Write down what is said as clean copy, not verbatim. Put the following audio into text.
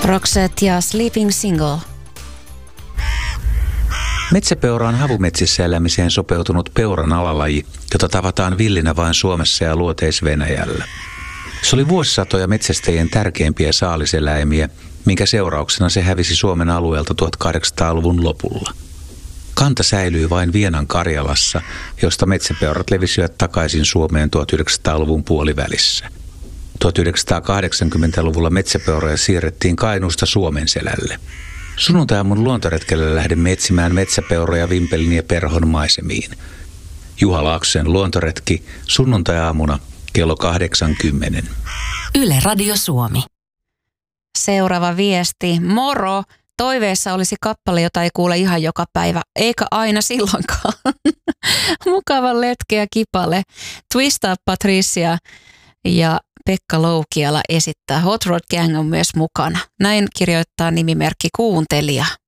Roxette ja Sleeping Single. Metsäpeura on havumetsissä elämiseen sopeutunut peuran alalaji, jota tavataan villinä vain Suomessa ja Luoteis-Venäjällä. Se oli vuosisatoja metsästäjien tärkeimpiä saaliseläimiä, minkä seurauksena se hävisi Suomen alueelta 1800-luvun lopulla. Kanta säilyi vain Vienan Karjalassa, josta metsäpeurat levisivät takaisin Suomeen 1900-luvun puolivälissä. 1980-luvulla metsäpeuroja siirrettiin Kainuusta Suomenselälle. Sunnuntai-aamun luontoretkelle lähdemme etsimään metsäpeuroja Vimpelin ja Perhon maisemiin. Juha Laaksosen luontoretki sunnuntai-aamuna kello 8:10. Yle Radio Suomi. Seuraava viesti. Moro! Toiveessa olisi kappale, jota ei kuule ihan joka päivä, eikä aina silloinkaan. Mukava letkeä kipale. Twist Up Patricia ja Pekka Loukiala esittää. Hot Rod Gang on myös mukana. Näin kirjoittaa nimimerkki Kuuntelija.